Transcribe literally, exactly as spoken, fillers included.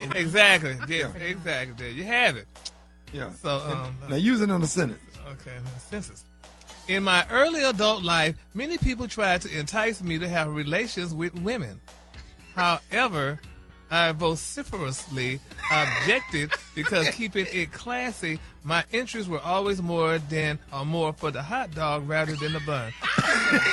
Exactly. Yeah, exactly. There you have it. Yeah. So um, now use it in a sentence. Okay, census. In my early adult life, many people tried to entice me to have relations with women. However, I vociferously objected because keeping it classy, my interests were always more than or more for the hot dog rather than the bun.